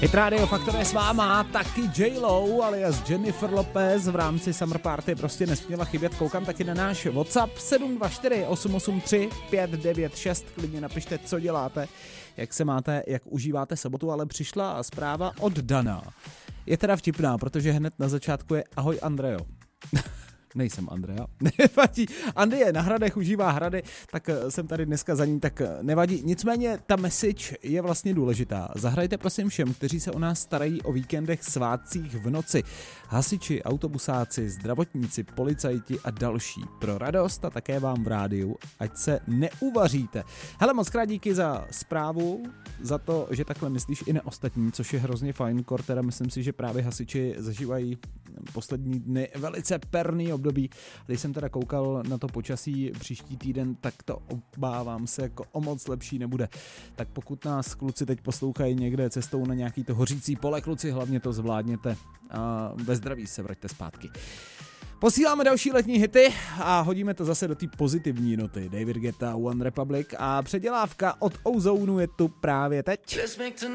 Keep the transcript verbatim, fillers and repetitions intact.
Hit Radio Faktor je s váma, taky J-Lo alias Jennifer Lopez v rámci Summer Party prostě nesměla chybět. Koukám taky na náš WhatsApp sedm dva čtyři osm osm tři pět devět šest, klidně napište, co děláte, jak se máte, jak užíváte sobotu, ale přišla zpráva od Dana. Je teda vtipná, protože hned na začátku je ahoj Andrejo. Nejsem Andrea, nevadí. Andy je na hradech, užívá hrady, tak jsem tady dneska za ním, tak nevadí. Nicméně ta message je vlastně důležitá. Zahrajte prosím všem, kteří se o nás starají o víkendech, svátcích v noci. Hasiči, autobusáci, zdravotníci, policajti a další. Pro radost a také vám v rádiu, ať se neuvaříte. Hele, moc krát díky za zprávu, za to, že takhle myslíš i na ostatní, což je hrozně fajn. Kor teda myslím si, že právě hasiči zažívají poslední dny velice perný období. Když jsem teda koukal na to počasí příští týden, tak to obávám se jako o moc lepší nebude. Tak pokud nás kluci teď poslouchají někde cestou na nějaký to hořící pole, kluci, hlavně to zvládněte a ve zdraví se vraťte zpátky. Posíláme další letní hity a hodíme to zase do té pozitivní noty. David Guetta, One Republic a předělávka od Ozonu je tu právě teď.